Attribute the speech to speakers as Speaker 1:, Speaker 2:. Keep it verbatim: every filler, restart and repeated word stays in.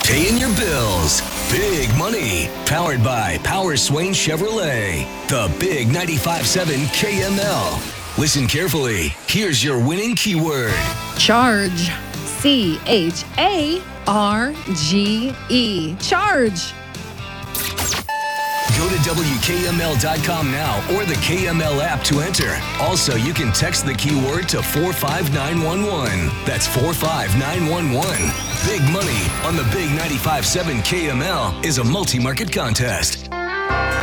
Speaker 1: Paying your bills. Big money. Powered by Power Swain Chevrolet. The Big ninety-five point seven K M L. Listen carefully. Here's your winning keyword.
Speaker 2: Charge. C H A R G E. Charge.
Speaker 1: Go to W K M L dot com now or the K M L app to enter. Also, you can text the keyword to four five nine one one. That's four five nine one one. Big money on the Big ninety-five point seven K M L is a multi-market contest.